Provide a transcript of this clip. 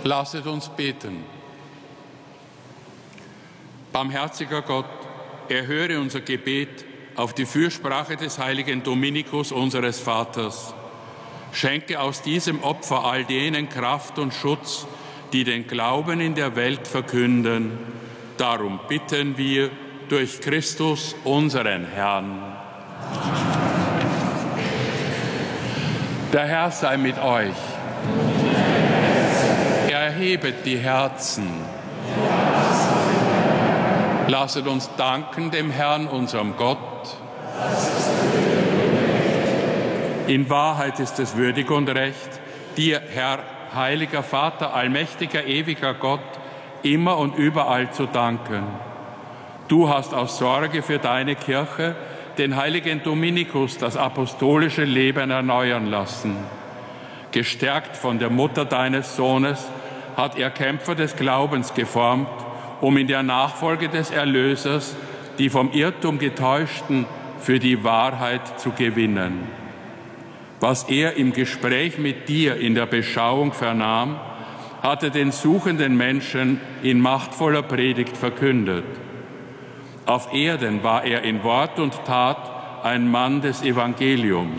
Lasset uns beten. Barmherziger Gott, erhöre unser Gebet auf die Fürsprache des heiligen Dominikus, unseres Vaters. Schenke aus diesem Opfer all denen Kraft und Schutz, die den Glauben in der Welt verkünden. Darum bitten wir durch Christus, unseren Herrn. Der Herr sei mit euch. Erhebet die Herzen. Lasset uns danken dem Herrn, unserem Gott. In Wahrheit ist es würdig und recht, dir, Herr, heiliger Vater, allmächtiger, ewiger Gott, immer und überall zu danken. Du hast aus Sorge für deine Kirche den heiligen Dominikus das apostolische Leben erneuern lassen. Gestärkt von der Mutter deines Sohnes hat er Kämpfer des Glaubens geformt, um in der Nachfolge des Erlösers die vom Irrtum Getäuschten für die Wahrheit zu gewinnen. Was er im Gespräch mit dir in der Beschauung vernahm, hat er den suchenden Menschen in machtvoller Predigt verkündet. Auf Erden war er in Wort und Tat ein Mann des Evangeliums.